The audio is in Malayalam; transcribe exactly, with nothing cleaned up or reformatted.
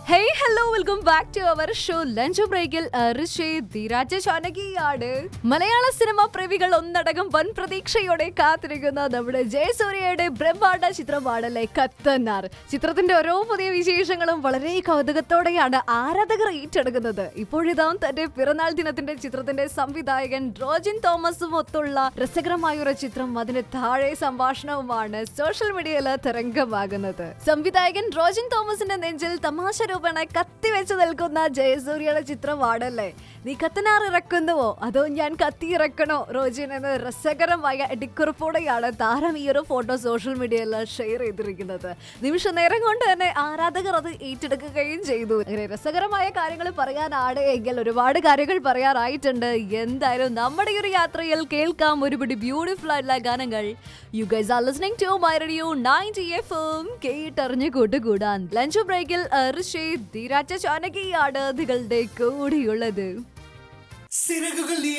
Hey, hello, welcome back to our show Lunch Breakil Rishi ധീരാജ ചാനകിയാണ്. Malayala cinema പ്രേമികൾ ഒന്നടങ്കം വൻ പ്രതീക്ഷയോടെ കാത്തിരിക്കുന്ന നമ്മുടെ ജയസൂര്യയുടെ ബ്രഹ്മാണ്ഡ ചിത്രമാണല്ലേ കത്തനാർ. ചിത്രത്തിന്റെ ഓരോ പുതിയ വിശേഷങ്ങളും വളരെ കൗതുകത്തോടെയാണ് ആരാധകർ ഏറ്റെടുക്കുന്നത്. ഇപ്പോഴിതാ തന്റെ പിറന്നാൾ ദിനത്തിന്റെ ചിത്രത്തിന്റെ സംവിധായകൻ റോജിൻ തോമസും ഒത്തുള്ള രസകരമായ ഒരു ചിത്രം അതിന് താഴെ സംഭാഷണവുമാണ് സോഷ്യൽ മീഡിയയിൽ തരംഗമാകുന്നത്. സംവിധായകൻ റോജിൻ തോമസിന്റെ നെഞ്ചിൽ തമാശ കത്തി വെച്ച് നിൽക്കുന്ന ജയസൂര്യയുടെ ചിത്രമാണല്ലേ. നീ കത്തനാർ ഇറക്കുന്നുവോ അതോ ഞാൻ കത്തി ഇറക്കണോ റോജിൻ എന്ന രസകരമായ ഇടിക്കുറിപ്പോടെയാണ് താരം ഈ ഒരു ഫോട്ടോ സോഷ്യൽ മീഡിയയിൽ ഷെയർ ചെയ്തിരിക്കുന്നത്. നിമിഷ നേരം കൊണ്ട് തന്നെ ആരാധകർ അത് ഏറ്റെടുക്കുകയും ചെയ്തു. അങ്ങനെ രസകരമായ കാര്യങ്ങൾ പറയാനാണ് എങ്കിൽ ഒരുപാട് കാര്യങ്ങൾ പറയാനായിട്ടുണ്ട്. എന്തായാലും നമ്മുടെ ഈ ഒരു യാത്രയിൽ കേൾക്കാം ഒരുപിടി ബ്യൂട്ടിഫുൾ ആയിട്ടുള്ള ഗാനങ്ങൾ. You guys are listening to my radio ninety F M. കേട്ടറിഞ്ഞ് കൂട്ടുകൂടാൻ ലഞ്ച് ബ്രേക്കിൽ ഋഷി ധീരാജ ചാനകിയാണ് നിങ്ങളുടെ കൂടിയുള്ളത്.